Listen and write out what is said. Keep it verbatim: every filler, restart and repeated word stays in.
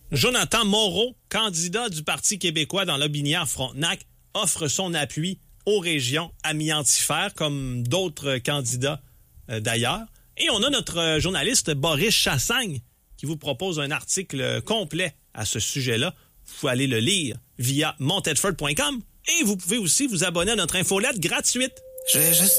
Jonathan Moreau, candidat du Parti québécois dans Lobinière-Frontenac, offre son appui aux régions amiantifères, comme d'autres candidats euh, d'ailleurs. Et on a notre journaliste Boris Chassagne qui vous propose un article complet à ce sujet-là. Vous pouvez aller le lire via montedford point com et vous pouvez aussi vous abonner à notre infolette gratuite. Je vais juste